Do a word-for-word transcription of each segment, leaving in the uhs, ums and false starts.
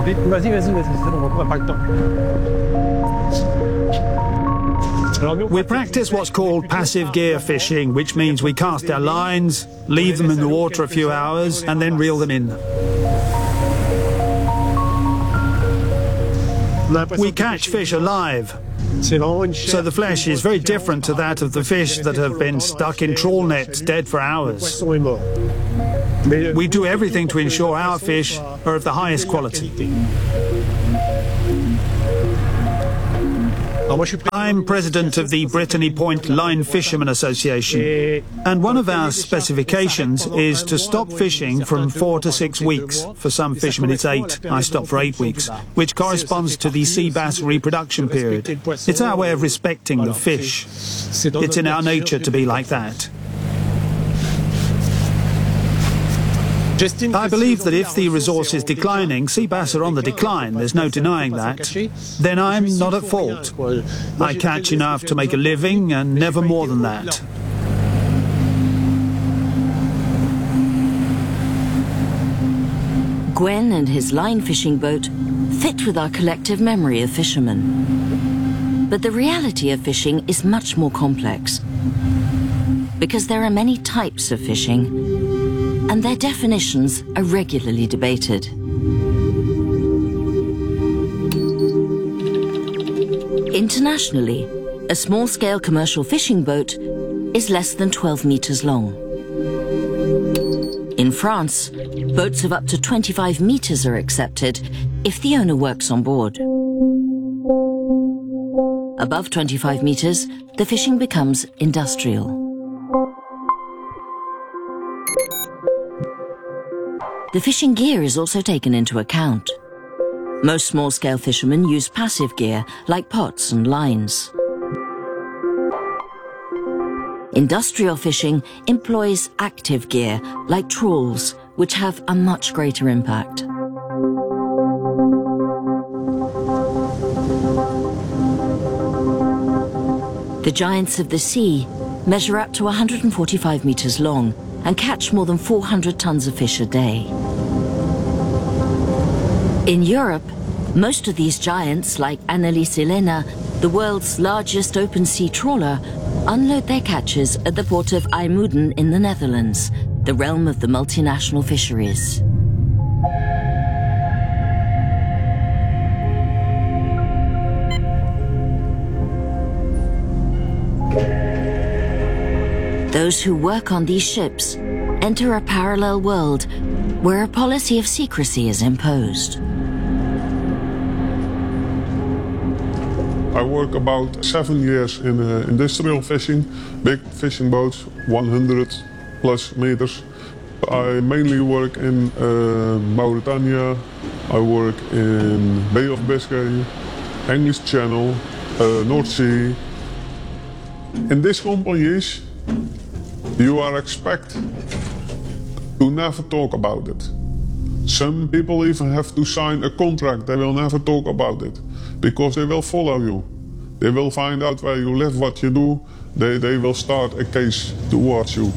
Vas-y, vas-y, vas-y, c'est bon, on n'a pas le temps. We practice what's called passive gear fishing, which means we cast our lines, leave them in the water a few hours, and then reel them in. We catch fish alive, so the flesh is very different to that of the fish that have been stuck in trawl nets dead for hours. We do everything to ensure our fish are of the highest quality. I'm president of the Brittany Point Line Fishermen Association, and one of our specifications is to stop fishing from four to six weeks. For some fishermen it's eight. I stop for eight weeks, which corresponds to the sea bass reproduction period. It's our way of respecting the fish. It's in our nature to be like that. I believe that if the resource is declining, sea bass are on the decline, there's no denying that, then I'm not at fault. I catch enough to make a living and never more than that. Gwen and his line fishing boat fit with our collective memory of fishermen. But the reality of fishing is much more complex, because there are many types of fishing, and their definitions are regularly debated. Internationally, a small-scale commercial fishing boat is less than twelve meters long. In France, boats of up to twenty-five meters are accepted if the owner works on board. Above twenty-five meters, the fishing becomes industrial. The fishing gear is also taken into account. Most small-scale fishermen use passive gear, like pots and lines. Industrial fishing employs active gear, like trawls, which have a much greater impact. The giants of the sea measure up to one hundred forty-five meters long and catch more than four hundred tons of fish a day. In Europe, most of these giants, like Annelies Helena, the world's largest open-sea trawler, unload their catches at the port of IJmuiden in the Netherlands, the realm of the multinational fisheries. Those who work on these ships enter a parallel world where a policy of secrecy is imposed. I work about seven years in uh, industrial fishing, big fishing boats, one hundred plus meters. I mainly work in uh, Mauritania, I work in Bay of Biscay, English Channel, uh, North Sea. In these companies, you are expected to never talk about it. Some people even have to sign a contract, they will never talk about it, because they will follow you. They will find out where you live, what you do, they, they will start a case towards you.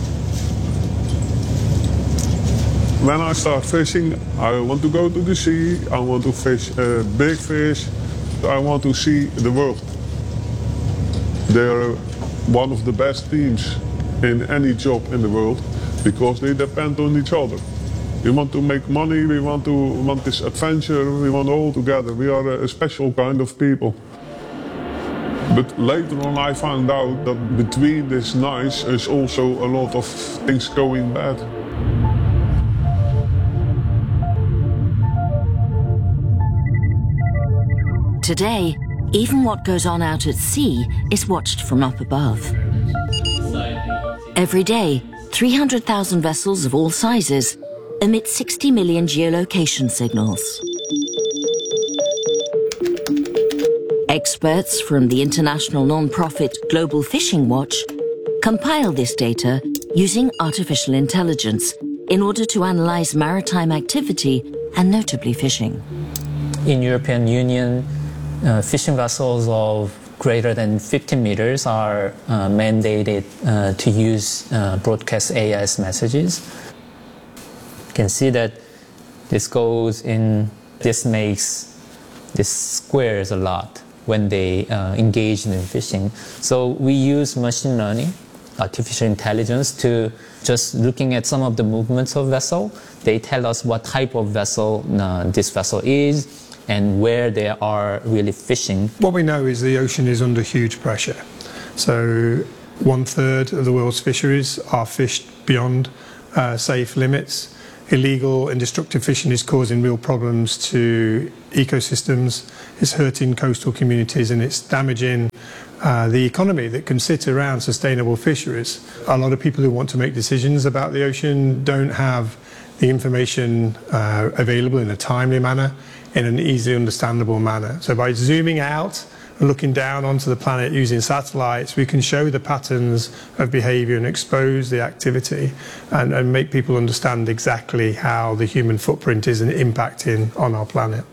When I start fishing, I want to go to the sea, I want to fish uh, big fish, I want to see the world. They are one of the best teams in any job in the world, because they depend on each other. We want to make money, we want to want this adventure, we want all together. We are a, a special kind of people. But later on I found out that between this nice is also a lot of things going bad. Today, even what goes on out at sea is watched from up above. Every day, three hundred thousand vessels of all sizes emit sixty million geolocation signals. Experts from the international non-profit Global Fishing Watch compile this data using artificial intelligence in order to analyze maritime activity and notably fishing. In European Union, uh, fishing vessels of greater than fifteen meters are uh, mandated uh, to use uh, broadcast A I S messages. You can see that this goes in This makes this squares a lot when they uh, engage in fishing. So we use machine learning, artificial intelligence, to just looking at some of the movements of vessel. They tell us what type of vessel uh, this vessel is and where they are really fishing. What we know is the ocean is under huge pressure. So one third of the world's fisheries are fished beyond uh, safe limits. Illegal and destructive fishing is causing real problems to ecosystems. It's hurting coastal communities and it's damaging uh, the economy that can sit around sustainable fisheries. A lot of people who want to make decisions about the ocean don't have the information uh, available in a timely manner, in an easily understandable manner. So by zooming out and looking down onto the planet using satellites, we can show the patterns of behaviour and expose the activity and, and make people understand exactly how the human footprint is impacting on our planet.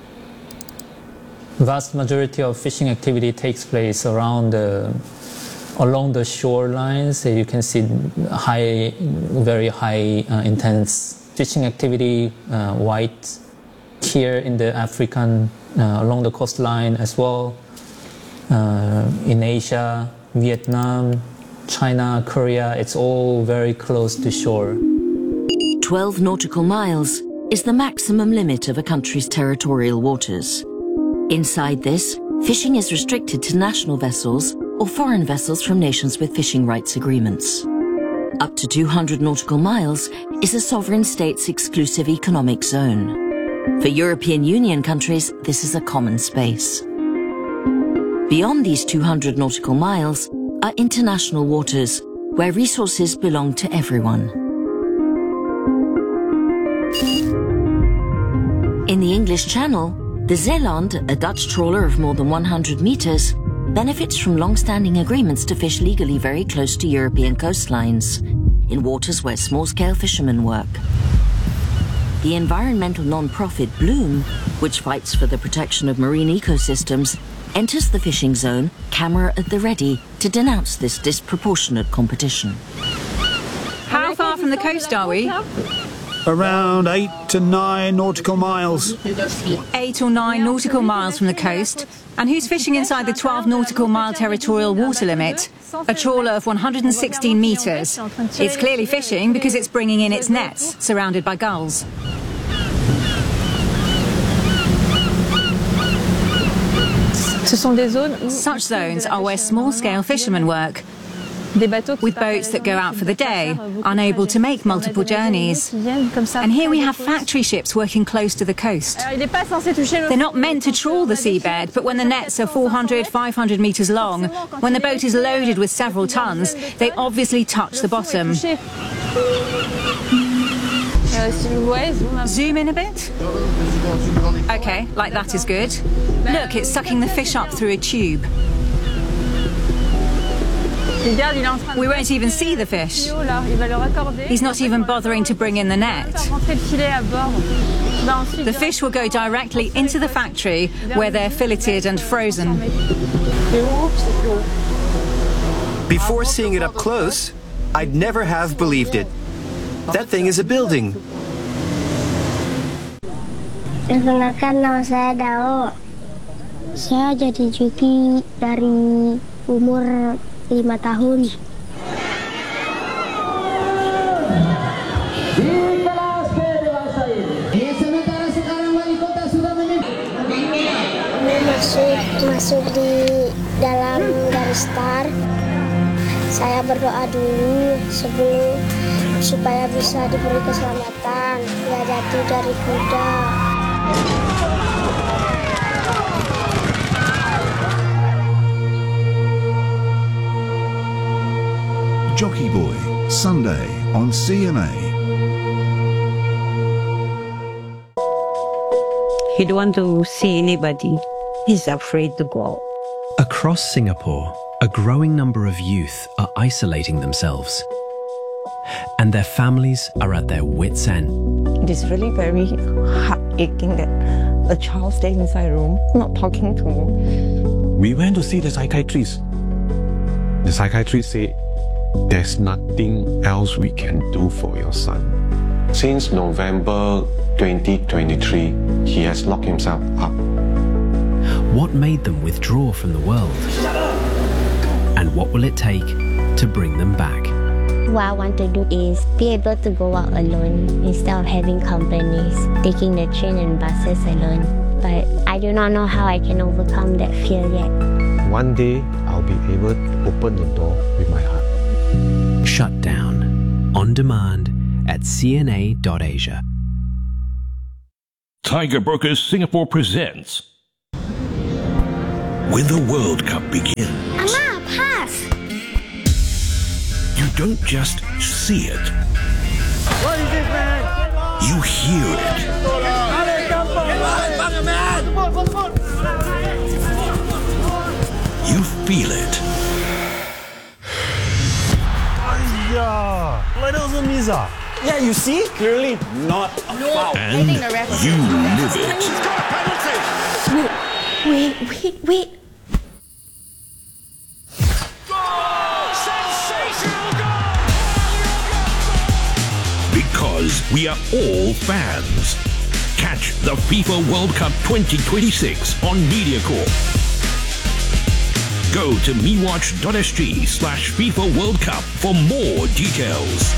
Vast majority of fishing activity takes place around the, along the shorelines. So you can see high, very high uh, intense fishing activity, uh, white here in the African, uh, along the coastline as well. Uh, in Asia, Vietnam, China, Korea, it's all very close to shore. twelve nautical miles is the maximum limit of a country's territorial waters. Inside this, fishing is restricted to national vessels or foreign vessels from nations with fishing rights agreements. Up to two hundred nautical miles is a sovereign state's exclusive economic zone. For European Union countries, this is a common space. Beyond these two hundred nautical miles are international waters, where resources belong to everyone. In the English Channel, the Zeeland, a Dutch trawler of more than one hundred meters, benefits from long-standing agreements to fish legally very close to European coastlines, in waters where small-scale fishermen work. The environmental non-profit Bloom, which fights for the protection of marine ecosystems, enters the fishing zone, camera at the ready, to denounce this disproportionate competition. How far from the coast are we? Around eight to nine nautical miles. Eight or nine nautical miles from the coast. And who's fishing inside the twelve nautical mile territorial water limit? A trawler of one hundred sixteen metres. It's clearly fishing because it's bringing in its nets, surrounded by gulls. Such zones are where small-scale fishermen work, with boats that go out for the day, unable to make multiple journeys. And here we have factory ships working close to the coast. They're not meant to trawl the seabed, but when the nets are four hundred, five hundred metres long, when the boat is loaded with several tons, they obviously touch the bottom. Zoom in a bit. Okay, like that is good. Look, it's sucking the fish up through a tube. We won't even see the fish. He's not even bothering to bring in the net. The fish will go directly into the factory where they're filleted and frozen. Before seeing it up close, I'd never have believed it. That thing is a building. Perkenalkan, nama saya Dao. Saya jadi joki dari umur lima tahun. Masuk masuk di dalam garis start. Saya berdoa dulu sebelum supaya bisa diberi keselamatan, nggak jatuh dari kuda. Jockey Boy, Sunday on C M A. He don't want to see anybody. He's afraid to go. Across Singapore, a growing number of youth are isolating themselves, and their families are at their wits' end. It is really very heart-aching that a child stays inside a room, not talking to him. We went to see the psychiatrist. The psychiatrist said, there's nothing else we can do for your son. Since November twenty twenty-three, he has locked himself up. What made them withdraw from the world? And what will it take to bring them back? What I want to do is be able to go out alone instead of having companies, taking the train and buses alone. But I do not know how I can overcome that fear yet. One day, I'll be able to open the door with my heart. Shut Down. On demand at c n a dot asia. Tiger Brokers Singapore presents When the World Cup begins. Mama, pass! You don't just see it. What is it, man? You hear it. You feel it. Yeah, you see? Clearly not a foul. And you live it. Wait, wait, wait, wait. Because we are all fans. Catch the FIFA World Cup twenty twenty-six on MediaCorp. Go to mewatch.sg slash FIFA World Cup for more details.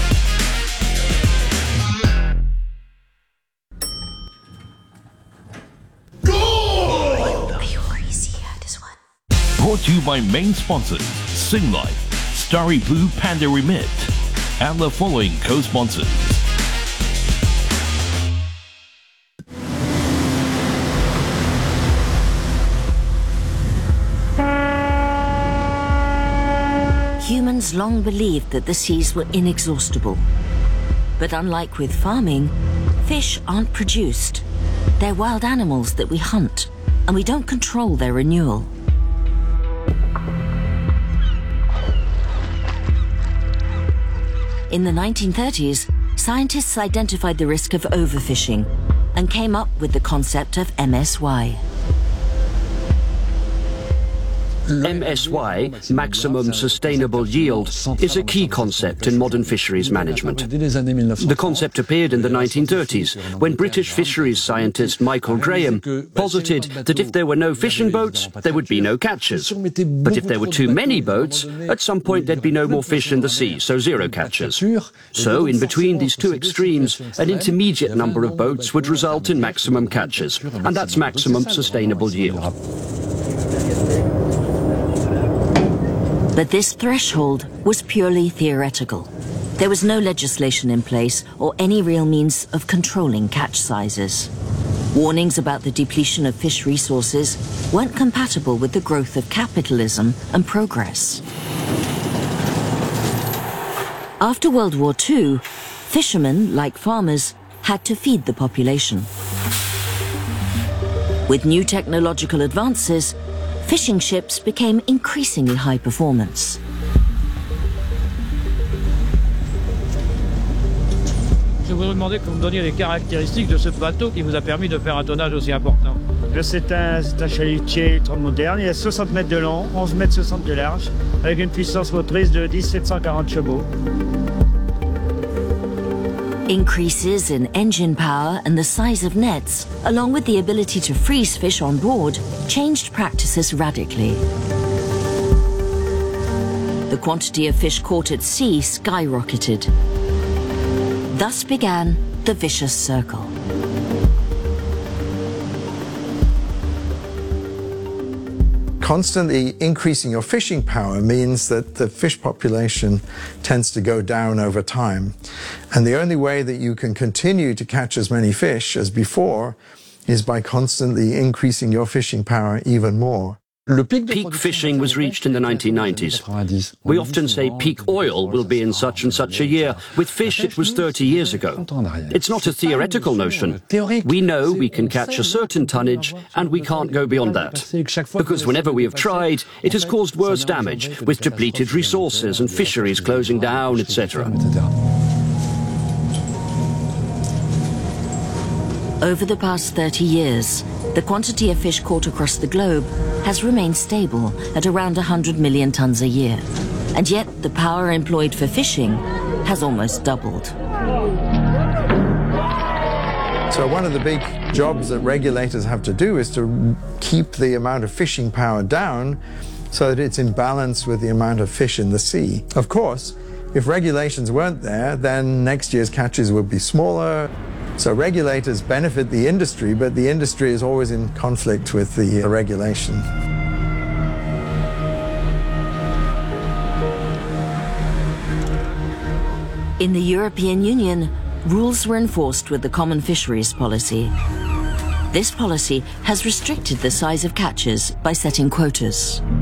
Brought to you by main sponsors Singlife, Starry Blue Panda Remit, and the following co-sponsors. Humans long believed that the seas were inexhaustible. But unlike with farming, fish aren't produced. They're wild animals that we hunt, and we don't control their renewal. In the nineteen thirties, scientists identified the risk of overfishing and came up with the concept of M S Y. M S Y, Maximum Sustainable Yield, is a key concept in modern fisheries management. The concept appeared in the nineteen thirties when British fisheries scientist Michael Graham posited that if there were no fishing boats, there would be no catches. But if there were too many boats, at some point there'd be no more fish in the sea, so zero catches. So in between these two extremes, an intermediate number of boats would result in maximum catches, and that's maximum sustainable yield. But this threshold was purely theoretical. There was no legislation in place or any real means of controlling catch sizes. Warnings about the depletion of fish resources weren't compatible with the growth of capitalism and progress. After World War Two, fishermen, like farmers, had to feed the population. With new technological advances, fishing ships became increasingly high performance. Je voudrais vous demander que vous me donniez les caractéristiques de ce bateau qui vous a permis de faire un tonnage aussi important. C'est un, un chalutier très moderne, il a soixante mètres de long, onze mètres soixante de large, avec une puissance motrice de dix sept cent quarante chevaux. Increases in engine power and the size of nets, along with the ability to freeze fish on board, changed practices radically. The quantity of fish caught at sea skyrocketed. Thus began the vicious circle. Constantly increasing your fishing power means that the fish population tends to go down over time. And the only way that you can continue to catch as many fish as before is by constantly increasing your fishing power even more. Peak fishing was reached in the nineteen nineties. We often say peak oil will be in such and such a year. With fish, it was thirty years ago. It's not a theoretical notion. We know we can catch a certain tonnage, and we can't go beyond that. Because whenever we have tried, it has caused worse damage, with depleted resources and fisheries closing down, et cetera. Over the past thirty years, the quantity of fish caught across the globe has remained stable at around one hundred million tons a year. And yet the power employed for fishing has almost doubled. So one of the big jobs that regulators have to do is to keep the amount of fishing power down so that it's in balance with the amount of fish in the sea. Of course, if regulations weren't there, then next year's catches would be smaller. So regulators benefit the industry, but the industry is always in conflict with the regulation. In the European Union, rules were enforced with the Common Fisheries Policy. This policy has restricted the size of catches by setting quotas.